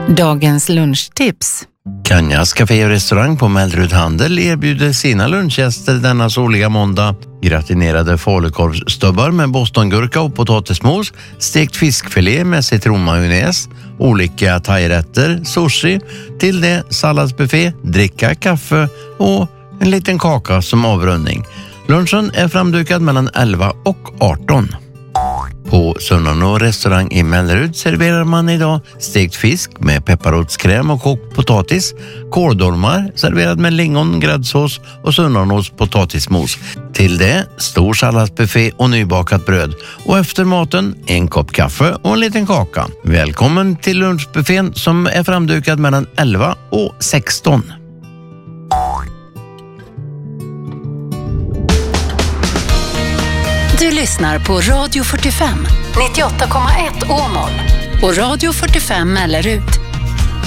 Dagens lunchtips. Kanjas Café och restaurang på Mellerud Handel erbjuder sina lunchgäster denna soliga måndag gratinerade falukorvsstubbar med bostongurka och potatismos, stekt fiskfilé med citronmajonnäs, olika thairätter, sushi, till det salladsbuffé, dricka, kaffe och en liten kaka som avrundning. Lunchen är framdukad mellan 11 och 18. På Sunnanå restaurang i Mellerud serverar man idag stekt fisk med pepparrotskräm och kokt potatis, kåldolmar serverad med lingon, gräddsås och Sunnanås potatismos. Till det stor salladsbuffé och nybakat bröd. Och efter maten en kopp kaffe och en liten kaka. Välkommen till lunchbuffén som är framdukad mellan 11 och 16. Du lyssnar på Radio 45, 98,1 Åmål och Radio 45 Mellerud.